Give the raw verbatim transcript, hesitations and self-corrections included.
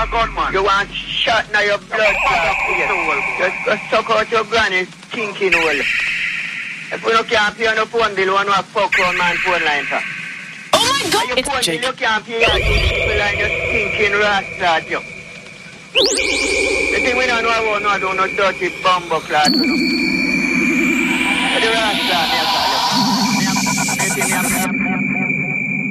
gunman. You want shot now your blood clot. Just go suck out your granny's thinking hole. If we don't can't pay on the phone bill, we want to fuck around man phone line, sir. Oh my God! Your phone bill, you can't pay on people line, you're thinking rasta, you. The thing we don't know about no, do no dirty bumbo clot, you know. The rasta, yes, sir.